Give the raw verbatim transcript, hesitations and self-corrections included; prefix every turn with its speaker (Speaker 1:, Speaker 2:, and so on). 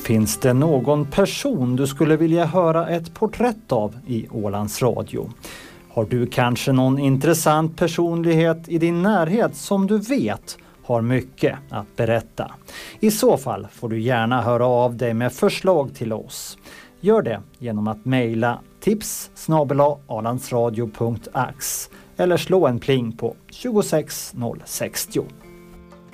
Speaker 1: Finns det någon person du skulle vilja höra ett porträtt av i Ålands Radio? Har du kanske någon intressant personlighet i din närhet som du vet har mycket att berätta? I så fall får du gärna höra av dig med förslag till oss. Gör det genom att mejla tips snabel-a alandsradio punkt ax eller slå en pling på tjugosex noll sextio.